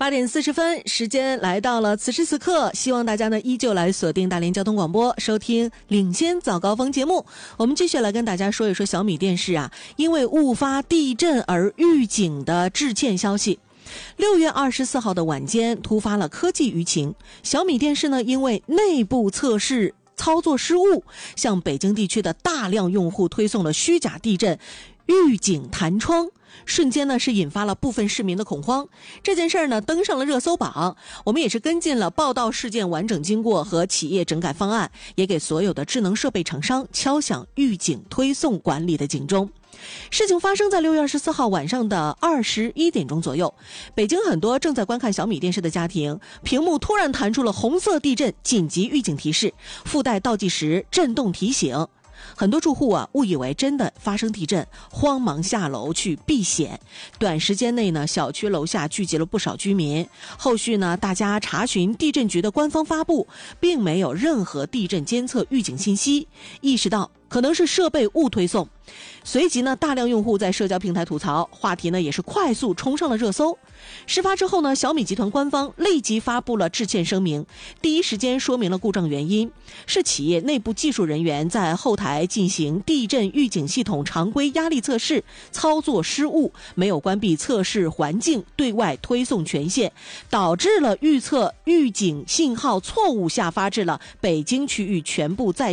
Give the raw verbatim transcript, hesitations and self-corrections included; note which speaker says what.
Speaker 1: 八点四十分，时间来到了此时此刻，希望大家呢依旧来锁定大连交通广播，收听领先早高峰节目。我们继续来跟大家说一说小米电视啊，因为误发地震而预警的致歉消息。六月二十四号的晚间，突发了科技舆情，小米电视呢因为内部测试操作失误，向北京地区的大量用户推送了虚假地震预警弹窗，瞬间呢是引发了部分市民的恐慌。这件事儿呢登上了热搜榜，我们也是跟进了报道事件完整经过和企业整改方案，也给所有的智能设备厂商敲响预警推送管理的警钟。事情发生在六月二十四号晚上的二十一点钟左右，北京很多正在观看小米电视的家庭，屏幕突然弹出了红色地震紧急预警提示，附带倒计时震动提醒。很多住户啊误以为真的发生地震，慌忙下楼去避险。短时间内呢，小区楼下聚集了不少居民。后续呢，大家查询地震局的官方发布，并没有任何地震监测预警信息，意识到可能是设备误推送。随即呢，大量用户在社交平台吐槽，话题呢也是快速冲上了热搜。事发之后呢，小米集团官方立即发布了致歉声明，第一时间说明了故障原因是企业内部技术人员在后台进行地震预警系统常规压力测试，操作失误，没有关闭测试环境对外推送权限，导致了预测预警信号错误下发至了北京区域全部在